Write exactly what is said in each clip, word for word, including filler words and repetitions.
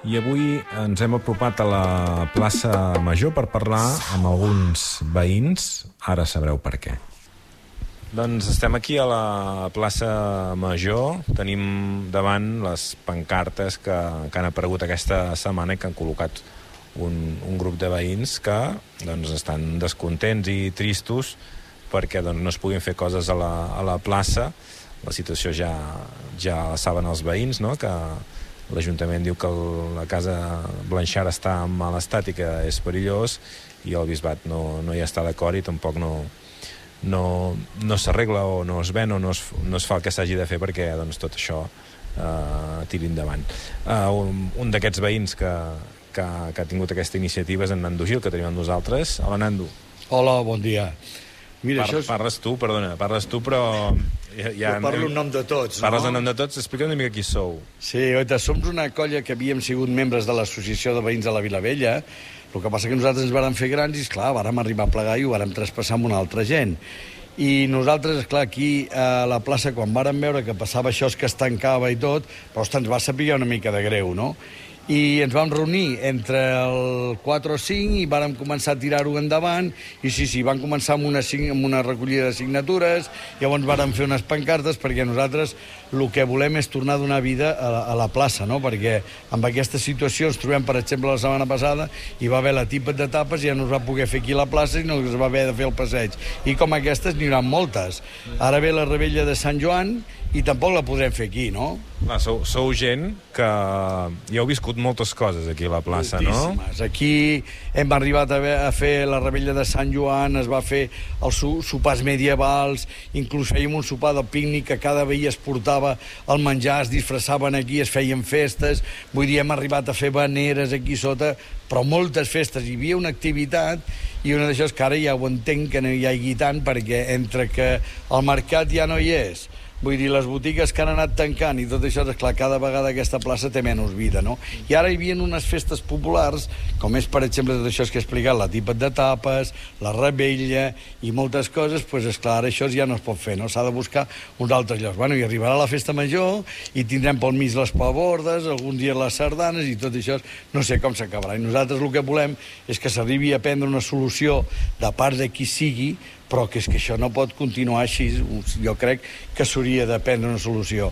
I avui ens hem apropat a la plaça Major per parlar amb alguns veïns. Ara sabreu per què. Doncs estem aquí a la plaça Major. Tenim davant les pancartes que, que han aparegut aquesta setmana i que han col·locat un, un grup de veïns que doncs, estan descontents i tristos perquè doncs, no es puguin fer coses a la, a la plaça. La situació ja, ja la saben els veïns, no?, que l'Ajuntament diu que el, la casa Blanxart està en mal estat i que és perillós, i el Bisbat no, no hi està d'acord i tampoc no, no, no s'arregla o no es ven o no es, no es fa el que s'hagi de fer perquè doncs, tot això eh, tiri endavant. Eh, un un d'aquests veïns que, que, que ha tingut aquesta iniciativa és en Nando Gil, que tenim amb nosaltres. Hola, Nando. Hola, bon dia. Mira, Par això és... Parles tu, perdona, parles tu, però... Ja, ja, jo parlo en nom de tots, Parles no? en nom de tots. Explica una mica qui sou. Sí, oita, som una colla que havíem sigut membres de l'Associació de Veïns de la Vilavella. El que passa que nosaltres ens vàrem fer grans i, esclar, vàrem arribar a plegar i ho vàrem traspassar amb una altra gent. I nosaltres, esclar, aquí a la plaça, quan vàrem veure que passava això, que es tancava i tot, però, ostres, ens va saber una mica de greu, no? I ens vam reunir entre el quatre o cinc i vàrem començar a tirar-ho endavant, i sí, sí, vam començar amb una, amb una recollida de signatures, llavors vàrem fer unes pancartes, perquè nosaltres el que volem és tornar a donar vida a la, a la plaça, no?, perquè amb aquesta situació ens trobem, per exemple, la setmana passada, hi va haver la tipa de tapes i ja no es va poder fer aquí la plaça i no es va haver de fer el passeig. I com aquestes n'hi haurà moltes. Ara ve la rebella de Sant Joan i tampoc la podrem fer aquí, no? Clar, sou, sou gent que ja heu viscut moltes coses aquí a la plaça, moltíssimes. No? Aquí hem arribat a, a fer la rebella de Sant Joan, es va fer els so, sopars medievals, inclús fèiem un sopar de pícnic que cada veí es portava el menjar, es disfressaven aquí, es feien festes, vull dir, hem arribat a fer baneres aquí sota, però moltes festes. Hi havia una activitat i una d'això és que ara ja ho entenc que no hi hagi tant, perquè entre que el mercat ja no hi és, vull dir, les botigues que han anat tancant i tot això, és clar, cada vegada aquesta plaça té menys vida, no? I ara hi havia unes festes populars, com és, per exemple, tot això que he explicat, la tipa de tapes, la rebella i moltes coses, doncs, esclar, això ja no es pot fer, no? S'ha de buscar uns altres llocs. Bueno, i arribarà la festa major i tindrem pel mig les pabordes, alguns dies les sardanes i tot això, no sé com s'acabarà. I nosaltres el que volem és que s'arribi a prendre una solució de part de qui sigui, però que és que això no pot continuar així. Jo crec que s'hauria de prendre una solució.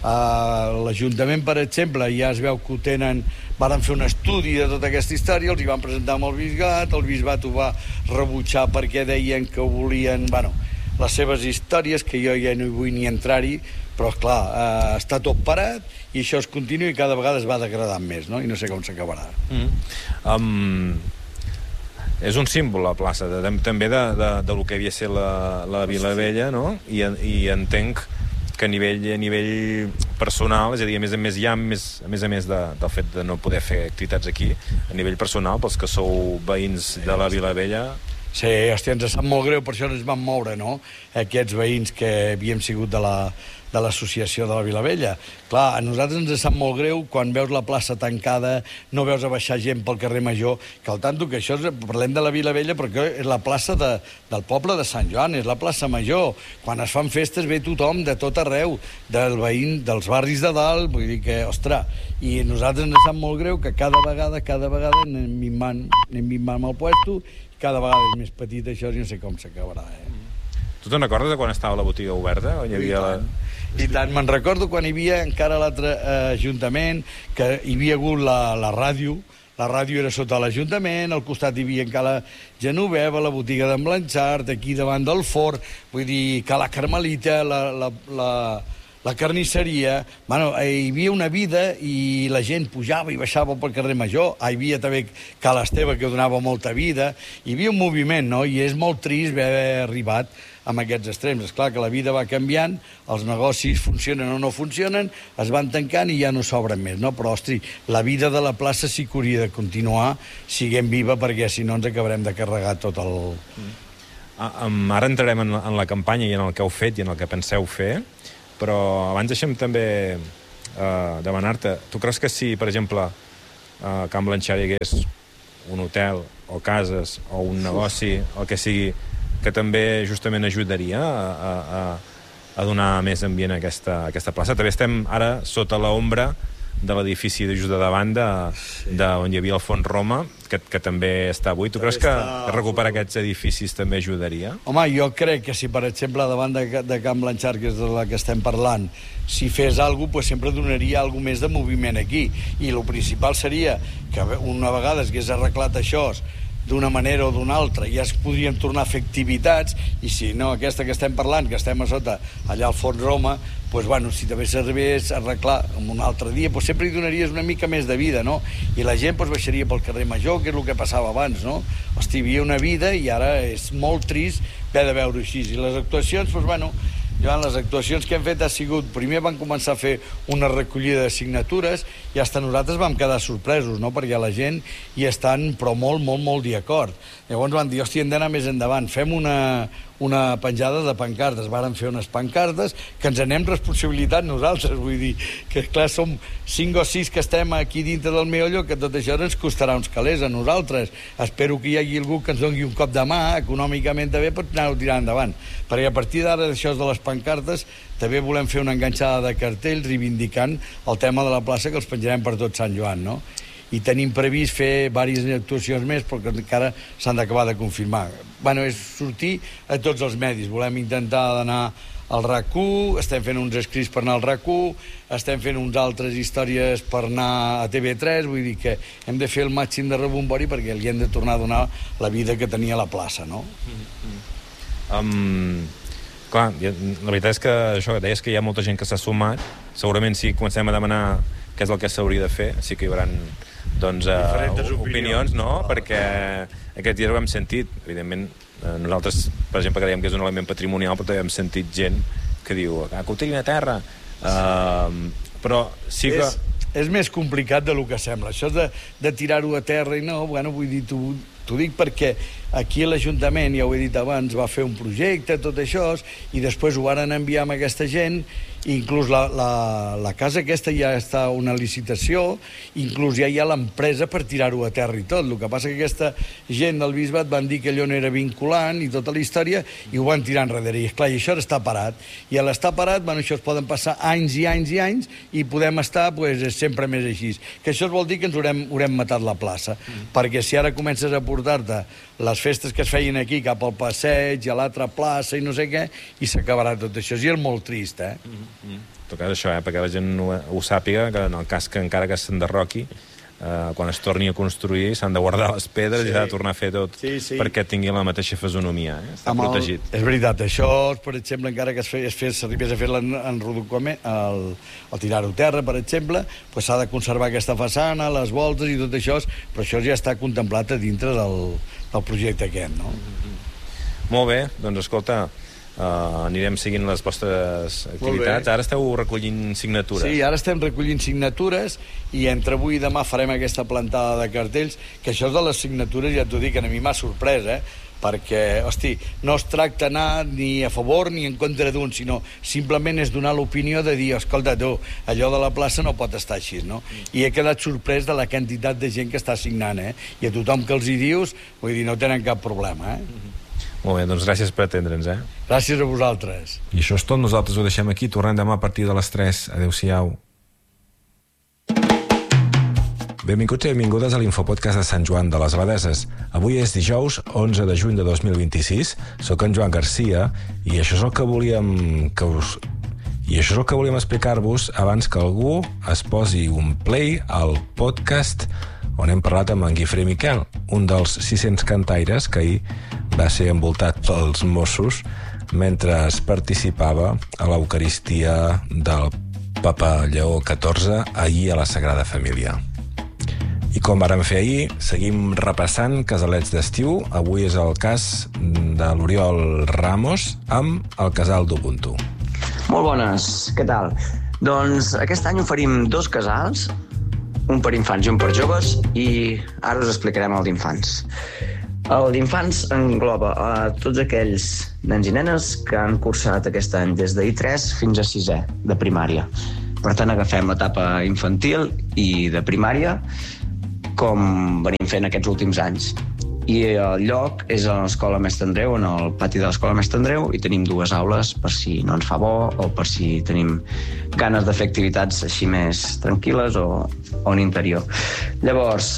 Uh, L'Ajuntament, per exemple, ja es veu que ho tenen... Varen fer un estudi de tota aquesta història, els hi van presentar amb el Bisbat, el Bisbat ho va rebutjar perquè deien que volien... Bueno, les seves històries, que jo ja no hi vull ni entrar-hi, però, clar, uh, està tot parat i això es continua i cada vegada es va degradant més, no? I no sé com s'acabarà. Mm. Um... És un símbol, la plaça, de, de, també de, de, de lo que havia de ser la, la Vilavella, no? I, i entenc que a nivell, a nivell personal, és a dir, a més a més, ja, a més, a més, a més de, del fet de no poder fer activitats aquí, a nivell personal, pels que sou veïns de la Vilavella... Sí, hòstia, ens sap molt greu, per això ens vam moure, no?, aquests veïns que havíem sigut de la de l'associació de la Vilavella. Clar, a nosaltres ens sap molt greu quan veus la plaça tancada, no veus a baixar gent pel carrer Major, que al tanto que això és, parlem de la Vilavella perquè és la plaça de, del poble de Sant Joan, és la plaça Major. Quan es fan festes ve tothom de tot arreu, del veïn, dels barris de dalt, vull dir que, ostres, i a nosaltres ens sap molt greu que cada vegada, cada vegada anem minvant, anem minvant el puesto, i cada vegada és més petit això i no sé com s'acabarà, eh? Tu te'n recordes de quan estava la botiga oberta? On hi havia la... I tant, me'n recordo quan hi havia encara l'altre eh, ajuntament, que hi havia hagut la, la ràdio, la ràdio era sota l'Ajuntament, al costat hi havia encara la Genoveva, la botiga d'en Blanxart, aquí davant del forn, vull dir, que la Carmelita, la, la, la, la carnisseria... Bueno, hi havia una vida i la gent pujava i baixava pel carrer Major, hi havia també Ca l'Esteve, que donava molta vida, hi havia un moviment, no?, i és molt trist haver arribat amb aquests extrems. És clar que la vida va canviant, els negocis funcionen o no funcionen, es van tancant i ja no s'obren més, no? Però, hosti, la vida de la plaça sí que hauria de continuar siguem viva, perquè si no ens acabarem de carregar tot el... Mm. Ara entrarem en la, en la campanya i en el que heu fet i en el que penseu fer, però abans deixem també eh, demanar-te, tu creus que si, per exemple, a Can Blanxart hi hagués un hotel o cases o un negoci, el que sigui, que també justament ajudaria a, a, a donar més ambient a aquesta, a aquesta plaça? També estem ara sota l'ombra de l'edifici de just de davant de, sí. de on hi havia el Font Roma, que, que també està buit. Tu creus que, que recuperar aquests edificis també ajudaria? Home, jo crec que si, per exemple, davant de, de Can Blanchard, que és de la que estem parlant, si fes alguna cosa, pues sempre donaria alguna més de moviment aquí. I el principal seria que una vegada es hagués arreglat això d'una manera o d'una altra, ja es podrien tornar a fer activitats, i si no, aquesta que estem parlant, que estem a sota, allà al Font Roma, pues, bueno, si també s'arribés a arreglar en un altre dia, pues, sempre hi donaries una mica més de vida, no? I la gent pues, baixaria pel carrer Major, que és el que passava abans, no? Hosti, hi havia una vida i ara és molt trist haver de veure així. I les actuacions, pues, bueno, Joan, les actuacions que hem fet ha sigut... Primer van començar a fer una recollida de signatures i fins nosaltres vam quedar sorpresos, no?, perquè la gent hi estan, però molt, molt, molt d'acord. Llavors van dir, hòstia, hem d'anar més endavant, fem una, una penjada de pancartes. Varen fer unes pancartes que ens anem responsabilitat nosaltres, vull dir que, clar, som cinc o sis que estem aquí dintre del meollo, que tot això ens costarà uns calés a nosaltres. Espero que hi hagi algú que ens doni un cop de mà, econòmicament també, per anar-ho tirant endavant. Perquè a partir d'ara d'això de les pancartes també volem fer una enganxada de cartells reivindicant el tema de la plaça, que els penjarem per tot Sant Joan, no? I tenim previst fer diverses actuacions més, perquè encara s'han d'acabar de confirmar. Bueno, és sortir a tots els medis. Volem intentar d'anar al R A C u, estem fent uns escrits per anar al R A C u, estem fent uns altres històries per anar a T V tres, vull dir que hem de fer el màxim de rebombori perquè li hem de tornar a donar la vida que tenia la plaça, no? Mm-hmm. Um, clar, la veritat és que això que deies, que hi ha molta gent que s'ha sumat. Segurament si comencem a demanar què és el que s'hauria de fer, sí que hi haurà doncs, uh, opinions, opinions, no? Perquè aquest dia ho hem sentit, evidentment, uh, nosaltres, per exemple, creiem que és un element patrimonial, però també hem sentit gent que diu que ho tirin a terra, uh, però sí que... És, és més complicat del que sembla. Això de, de tirar-ho a terra i no, bueno, vull dir, tu... T'ho dic perquè aquí a l'Ajuntament, ja ho he dit abans, va fer un projecte, tot això, i després ho van enviar amb aquesta gent, i inclús la, la, la casa aquesta ja està a una licitació, inclús ja hi ha l'empresa per tirar-ho a terra i tot. El que passa que aquesta gent del bisbat van dir que allò no era vinculant i tota la història, i ho van tirar enrere. I, esclar, i això està parat. I a l'estar parat, bueno, això es poden passar anys i anys i anys, i podem estar pues, sempre més així. Que això vol dir que ens haurem, haurem matat la plaça. Mm. Perquè si ara comences a portar-te les festes que es feien aquí cap al passeig, a l'altra plaça i no sé què, i s'acabarà tot això. I és molt trist, eh? Mm-hmm. En tot cas, això, eh? Perquè la gent ho, ho sàpiga, que en el cas que encara que s'enderroqui, eh, quan es torni a construir, s'han de guardar les pedres sí. i s'ha de tornar a fer tot sí, sí. perquè tingui la mateixa fisonomia. Eh? Està Amb protegit. El, és veritat, això, per exemple, encara que es fes, es fes, s'arribés a fer-la en, en reducament, el, el tirar-ho a terra, per exemple, pues s'ha de conservar aquesta façana, les voltes i tot això, però això ja està contemplat a dintre del, del projecte aquest, no? Mm-hmm. Molt bé, doncs escolta, Uh, anirem seguint les vostres activitats. Ara esteu recollint signatures. Sí, ara estem recollint signatures i entre avui i demà farem aquesta plantada de cartells, que això de les signatures ja t'ho dic, a mi m'ha sorprès, eh? Perquè, hosti, no es tracta anar ni a favor ni en contra d'un, sinó simplement és donar l'opinió de dir, escolta, tu, allò de la plaça no pot estar així, no? I he quedat sorprès de la quantitat de gent que està signant, eh? I a tothom que els hi dius, vull dir, no tenen cap problema, eh? Mm-hmm. Molt bé, doncs gràcies per atendre'ns, eh? Gràcies a vosaltres. I això és tot, nosaltres ho deixem aquí, tornem demà a partir de les tres. Adéu-siau. Benvinguts i benvingudes a l'Infopodcast de Sant Joan de les Abadeses. Avui és dijous, onze de juny de dos mil vint-i-sis. Soc en Joan Garcia i això és el que volíem que us... I això és el que volíem explicar-vos abans que algú es posi un play al podcast on hem parlat amb en Guifré Miquel, un dels sis-cents cantaires que ahir va ser envoltat pels Mossos mentre es participava a l'Eucaristia del Papa Lleó catorze ahir a la Sagrada Família. I com vàrem fer ahir, seguim repassant casalets d'estiu. Avui és el cas de l'Oriol Ramos amb el Casal d'Ubuntu. Molt bones, què tal? Doncs aquest any oferim dos casals, un per infants i un per joves, i ara us explicarem el d'infants. El d'infants engloba a tots aquells nens i nenes que han cursat aquest any des d'I tres fins a sisè de primària. Per tant, agafem l'etapa infantil i de primària com venim fent aquests últims anys. i el lloc és a l'Escola Mestre Andreu, en el pati de l'Escola Mestre Andreu, i tenim dues aules per si no ens fa bo o per si tenim ganes de fer activitats així més tranquil·les o, o en interior. Llavors,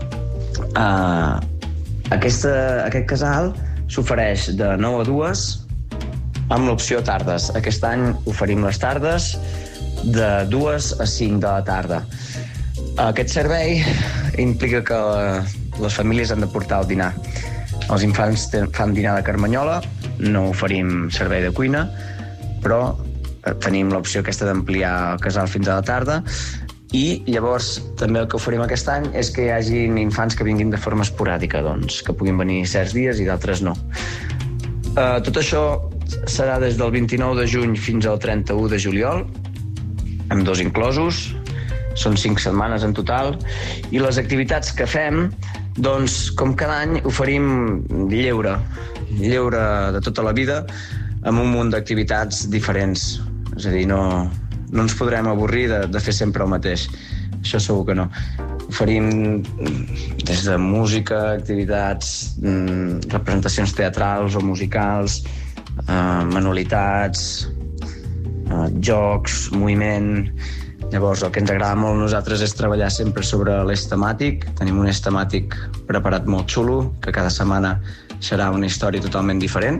eh, aquesta, aquest casal s'ofereix de nou a dues amb l'opció tardes. Aquest any oferim les tardes de dues a cinc de la tarda. Aquest servei implica que les famílies han de portar el dinar. Els infants fan dinar de carmanyola, no oferim servei de cuina, però tenim l'opció aquesta d'ampliar el casal fins a la tarda, i llavors també el que oferim aquest any és que hi hagin infants que vinguin de forma esporàdica, doncs, que puguin venir certs dies i d'altres no. Uh, tot això serà des del vint-i-nou de juny fins al trenta-u de juliol, amb dos inclosos. Són cinc setmanes en total, i les activitats que fem, doncs, com cada any, oferim lleure, lleure de tota la vida, amb un munt d'activitats diferents. És a dir, no, no ens podrem avorrir de, de fer sempre el mateix. Això segur que no. Oferim des de música, activitats, representacions teatrals o musicals, eh, manualitats, eh, jocs, moviment. Llavors, el que ens agrada molt a nosaltres és treballar sempre sobre l'eix temàtic. Tenim un eix temàtic preparat molt xulo, que cada setmana serà una història totalment diferent,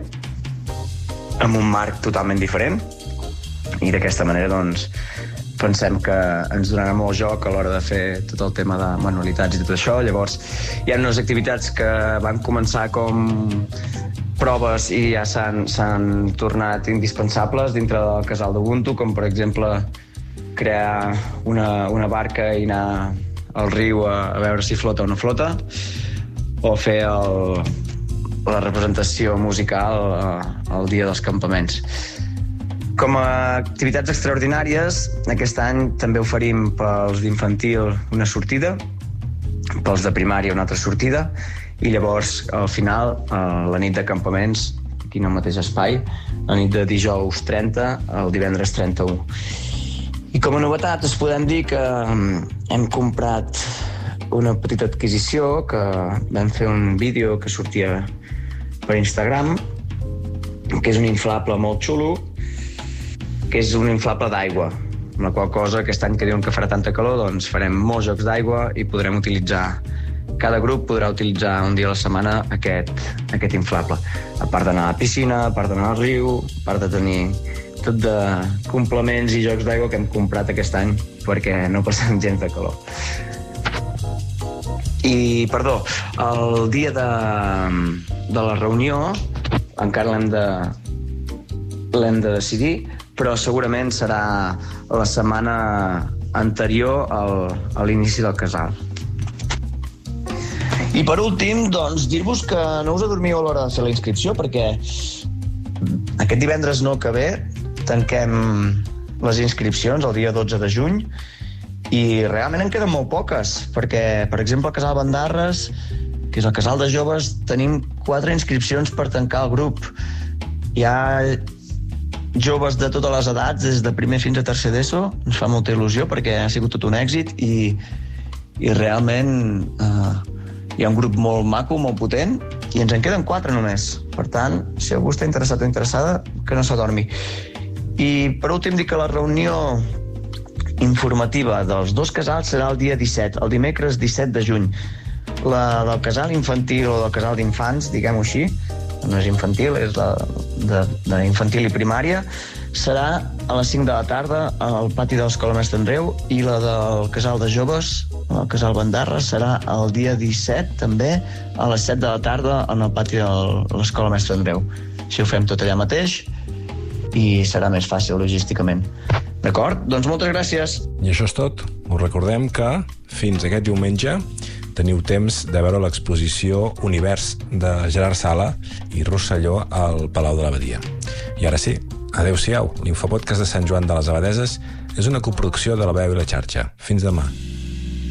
amb un marc totalment diferent, i d'aquesta manera, doncs, pensem que ens donarà molt joc a l'hora de fer tot el tema de manualitats i tot això. Llavors, hi ha unes activitats que van començar com proves i ja s'han, s'han tornat indispensables dintre del casal d'Ubuntu, com per exemple crear una, una barca i anar al riu a, a veure si flota o no flota, o fer el, la representació musical el dia dels campaments. Com a activitats extraordinàries, aquest any també oferim pels d'infantil una sortida, pels de primària una altra sortida, i llavors al final, a la nit de campaments, aquí en el mateix espai, la nit de dijous trenta al divendres trenta-u. I com a novetat us podem dir que hem comprat una petita adquisició, que vam fer un vídeo que sortia per Instagram, que és un inflable molt xulo, que és un inflable d'aigua, amb la qual cosa aquest any que diuen que farà tanta calor, doncs farem molts jocs d'aigua i podrem utilitzar, cada grup podrà utilitzar un dia a la setmana aquest, aquest inflable. A part d'anar a la piscina, a part d'anar al riu, a part de tenir tot de complements i jocs d'aigua que hem comprat aquest any perquè no passem gens de calor. I, perdó, el dia de, de la reunió encara l'hem de, l'hem de decidir, però segurament serà la setmana anterior al, a l'inici del casal. I per últim, doncs, dir-vos que no us adormiu a l'hora de fer la inscripció, perquè aquest divendres no que ve tanquem les inscripcions el dia dotze de juny i realment en queden molt poques, perquè, per exemple, al Casal Bandarres, que és el casal de joves, tenim quatre inscripcions per tancar el grup. Hi ha joves de totes les edats, des de primer fins a tercer d'ESO, ens fa molta il·lusió perquè ha sigut tot un èxit i, i realment eh, hi ha un grup molt maco, molt potent, i ens en queden quatre només. Per tant, si algú està interessat o interessada, que no s'adormi. I per últim dir que la reunió informativa dels dos casals serà el dia disset, el dimecres disset de juny. La del casal infantil o del casal d'infants, diguem-ho així, no és infantil, és la d'infantil i primària, serà a les cinc de la tarda al pati de l'Escola Mestre Andreu, i la del casal de joves, el casal Bandarres, serà el dia disset, també, a les set de la tarda en el pati de l'Escola Mestre Andreu. Així ho fem tot allà mateix i serà més fàcil logísticament. D'acord? Doncs moltes gràcies. I això és tot. Us recordem que fins aquest diumenge teniu temps de veure l'exposició Univers de Gerard Sala i Rosselló al Palau de l'Abadia. I ara sí, adeu-siau. L'Infopodcast de Sant Joan de les Abadeses és una coproducció de La Veu i la Xarxa. Fins demà.